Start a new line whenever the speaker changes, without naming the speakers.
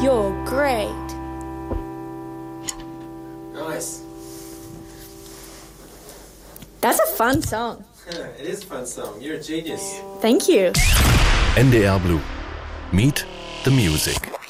You're great.
Nice.
That's a fun song.
It is a fun song. You're a genius.
Thank you.
NDR Blue. Meet the Music.